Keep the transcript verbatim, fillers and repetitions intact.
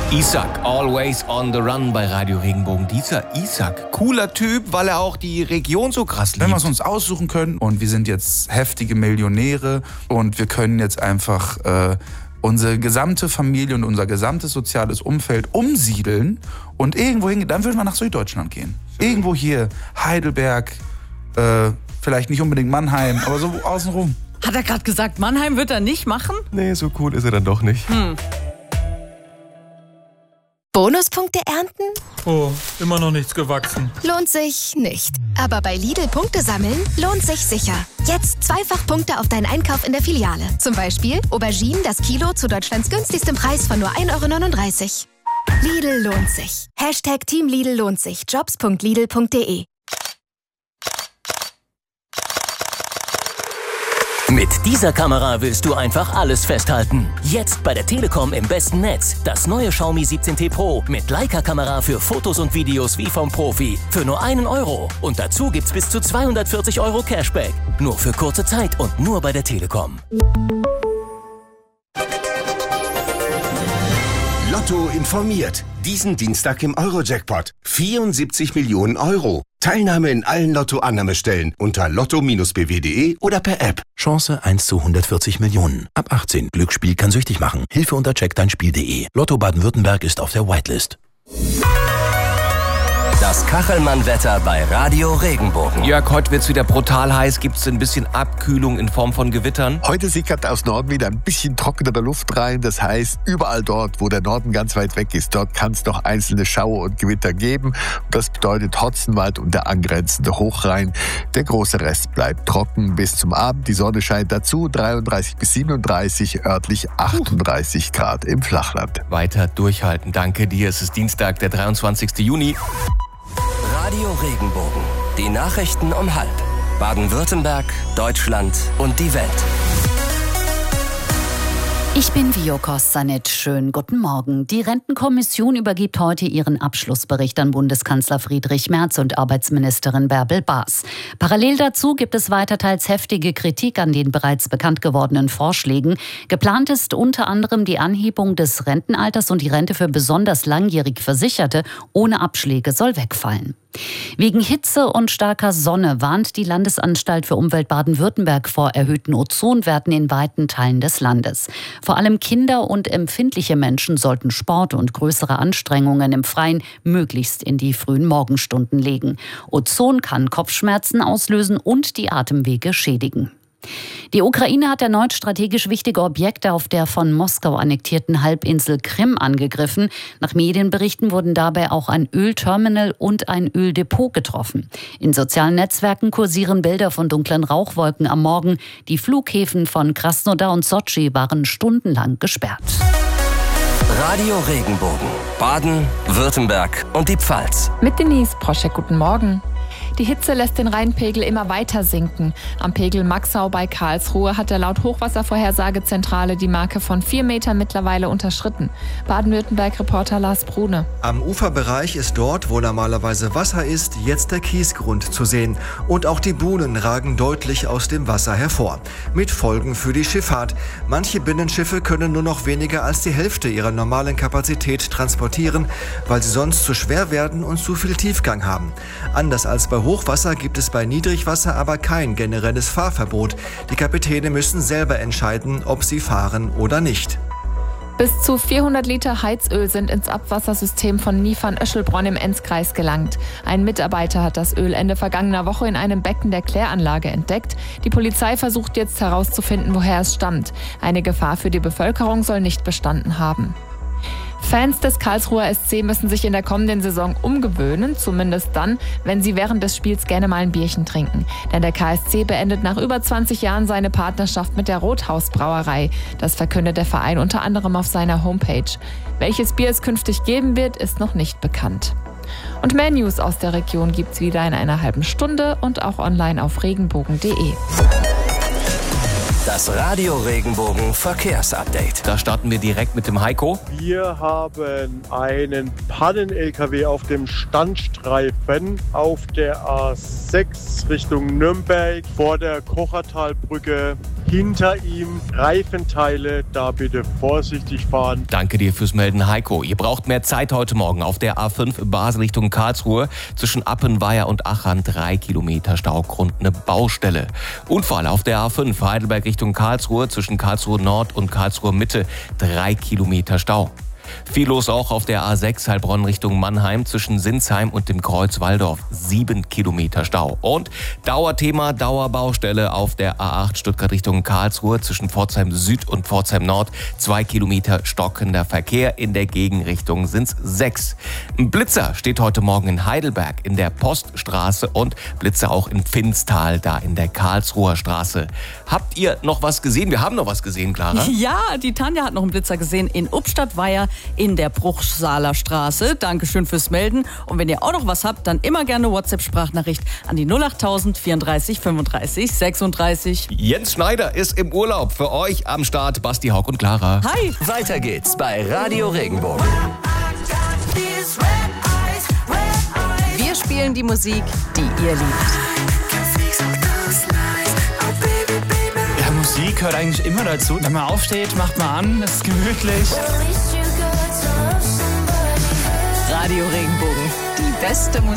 Isaac, always on the run bei Radio Regenbogen. Dieser Isaac, cooler Typ, weil er auch die Region so krass liebt. Wenn wir es uns aussuchen können und wir sind jetzt heftige Millionäre und wir können jetzt einfach äh, unsere gesamte Familie und unser gesamtes soziales Umfeld umsiedeln und irgendwo hingehen, dann würden wir nach Süddeutschland gehen. Irgendwo hier, Heidelberg, äh, vielleicht nicht unbedingt Mannheim, aber so außenrum. Hat er gerade gesagt, Mannheim wird er nicht machen? Nee, so cool ist er dann doch nicht. Hm. Bonuspunkte ernten? Oh, immer noch nichts gewachsen. Lohnt sich nicht. Aber bei Lidl Punkte sammeln lohnt sich sicher. Jetzt zweifach Punkte auf deinen Einkauf in der Filiale. Zum Beispiel Auberginen das Kilo zu Deutschlands günstigstem Preis von nur ein Euro neununddreißig. Lidl lohnt sich. Hashtag Team Lidl lohnt sich. Jobs punkt lidl punkt de. Mit dieser Kamera willst du einfach alles festhalten. Jetzt bei der Telekom im besten Netz. Das neue Xiaomi siebzehn T Pro mit Leica-Kamera für Fotos und Videos wie vom Profi. Für nur einen Euro. Und dazu gibt's bis zu zweihundertvierzig Euro Cashback. Nur für kurze Zeit und nur bei der Telekom. Lotto informiert. Diesen Dienstag im Euro-Jackpot. vierundsiebzig Millionen Euro. Teilnahme in allen Lotto-Annahmestellen unter lotto Bindestrich b w punkt de oder per App. Chance eins zu hundertvierzig Millionen. Ab achtzehn. Glücksspiel kann süchtig machen. Hilfe unter check dein Spiel punkt de. Lotto Baden-Württemberg ist auf der Whitelist. Das Kachelmann-Wetter bei Radio Regenbogen. Jörg, heute wird's wieder brutal heiß. Gibt's ein bisschen Abkühlung in Form von Gewittern? Heute sickert aus Norden wieder ein bisschen trockenere Luft rein. Das heißt, überall dort, wo der Norden ganz weit weg ist, dort kann es noch einzelne Schauer und Gewitter geben. Das bedeutet Hotzenwald und der angrenzende Hochrhein. Der große Rest bleibt trocken bis zum Abend. Die Sonne scheint dazu. dreiunddreißig bis siebenunddreißig, örtlich achtunddreißig Grad im Flachland. Weiter durchhalten. Danke dir. Es ist Dienstag, der dreiundzwanzigsten Juni. Radio Regenbogen. Die Nachrichten um halb. Baden-Württemberg, Deutschland und die Welt. Ich bin Vio Kossanit. Schönen guten Morgen. Die Rentenkommission übergibt heute ihren Abschlussbericht an Bundeskanzler Friedrich Merz und Arbeitsministerin Bärbel Baas. Parallel dazu gibt es weiter teils heftige Kritik an den bereits bekannt gewordenen Vorschlägen. Geplant ist unter anderem die Anhebung des Rentenalters und die Rente für besonders langjährig Versicherte ohne Abschläge soll wegfallen. Wegen Hitze und starker Sonne warnt die Landesanstalt für Umwelt Baden-Württemberg vor erhöhten Ozonwerten in weiten Teilen des Landes. Vor allem Kinder und empfindliche Menschen sollten Sport und größere Anstrengungen im Freien möglichst in die frühen Morgenstunden legen. Ozon kann Kopfschmerzen auslösen und die Atemwege schädigen. Die Ukraine hat erneut strategisch wichtige Objekte auf der von Moskau annektierten Halbinsel Krim angegriffen. Nach Medienberichten wurden dabei auch ein Ölterminal und ein Öldepot getroffen. In sozialen Netzwerken kursieren Bilder von dunklen Rauchwolken am Morgen. Die Flughäfen von Krasnodar und Sotschi waren stundenlang gesperrt. Radio Regenbogen. Baden, Württemberg und die Pfalz. Mit Denise Proschek, guten Morgen. Die Hitze lässt den Rheinpegel immer weiter sinken. Am Pegel Maxau bei Karlsruhe hat er laut Hochwasservorhersagezentrale die Marke von vier Metern mittlerweile unterschritten. Baden-Württemberg-Reporter Lars Brune. Am Uferbereich ist dort, wo normalerweise Wasser ist, jetzt der Kiesgrund zu sehen. Und auch die Buhnen ragen deutlich aus dem Wasser hervor. Mit Folgen für die Schifffahrt. Manche Binnenschiffe können nur noch weniger als die Hälfte ihrer normalen Kapazität transportieren, weil sie sonst zu schwer werden und zu viel Tiefgang haben. Anders als bei Hochwasser gibt es bei Niedrigwasser aber kein generelles Fahrverbot. Die Kapitäne müssen selber entscheiden, ob sie fahren oder nicht. Bis zu vierhundert Liter Heizöl sind ins Abwassersystem von Niefern-Öschelbronn im Enzkreis gelangt. Ein Mitarbeiter hat das Öl Ende vergangener Woche in einem Becken der Kläranlage entdeckt. Die Polizei versucht jetzt herauszufinden, woher es stammt. Eine Gefahr für die Bevölkerung soll nicht bestanden haben. Fans des Karlsruher S C müssen sich in der kommenden Saison umgewöhnen, zumindest dann, wenn sie während des Spiels gerne mal ein Bierchen trinken. Denn der K S C beendet nach über zwanzig Jahren seine Partnerschaft mit der Rothaus-Brauerei. Das verkündet der Verein unter anderem auf seiner Homepage. Welches Bier es künftig geben wird, ist noch nicht bekannt. Und mehr News aus der Region gibt's wieder in einer halben Stunde und auch online auf regenbogen punkt de. Das Radio Regenbogen Verkehrsupdate. Da starten wir direkt mit dem Heiko. Wir haben einen Pannen-L K W auf dem Standstreifen auf der A sechs Richtung Nürnberg vor der Kochertalbrücke. hinter ihm Reifenteile, da bitte vorsichtig fahren. Danke dir fürs Melden, Heiko. Ihr braucht mehr Zeit heute Morgen auf der A fünf Basel Richtung Karlsruhe. Zwischen Appenweier und Achern drei Kilometer Staugrund, eine Baustelle. Unfall auf der A fünf Heidelberg Richtung Karlsruhe. Zwischen Karlsruhe Nord und Karlsruhe Mitte drei Kilometer Stau. Viel los auch auf der A sechs Heilbronn Richtung Mannheim zwischen Sinsheim und dem Kreuz Walldorf. Sieben Kilometer Stau. Und Dauerthema, Dauerbaustelle auf der A acht Stuttgart Richtung Karlsruhe zwischen Pforzheim Süd und Pforzheim Nord. Zwei Kilometer stockender Verkehr. In der Gegenrichtung sind's sechs. Ein Blitzer steht heute Morgen in Heidelberg in der Poststraße und Blitzer auch in Pfinztal, da in der Karlsruher Straße. Habt ihr noch was gesehen? Wir haben noch was gesehen, Clara. Ja, die Tanja hat noch einen Blitzer gesehen in Ubstadt-Weiher in der Bruchsaler Straße. Dankeschön fürs Melden. Und wenn ihr auch noch was habt, dann immer gerne WhatsApp-Sprachnachricht an die null achttausend vierunddreißig fünfunddreißig sechsunddreißig. Jens Schneider ist im Urlaub. Für euch am Start Basti, Haug und Clara. Hi. Weiter geht's bei Radio Regenbogen. Wir spielen die Musik, die ihr liebt. Ja, Musik gehört eigentlich immer dazu. Wenn man aufsteht, macht man an, es ist gemütlich. Radio Regenbogen, die beste Musik.